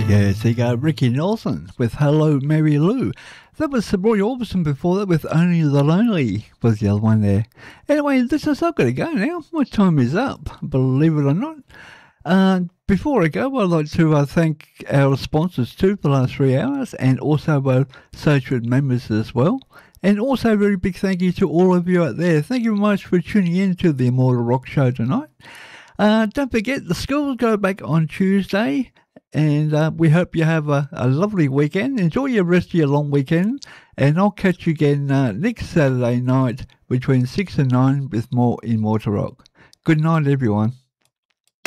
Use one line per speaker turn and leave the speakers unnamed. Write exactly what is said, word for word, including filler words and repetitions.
Yes, there you go, Ricky Nelson with Hello Mary Lou. That was Sir Roy Orbison before that with Only the Lonely was the other one there. Anyway, this is, I've got to go now. My time is up, believe it or not. Uh, before I go, I'd like to uh, thank our sponsors too for the last three hours and also our social members as well. And also a very big thank you to all of you out there. Thank you very much for tuning in to the Immortal Rock Show tonight. Uh, don't forget, the schools go back on Tuesday. And uh, we hope you have a, a lovely weekend. Enjoy your rest of your long weekend. And I'll catch you again uh, next Saturday night between six and nine with more Immortal Rock. Good night, everyone.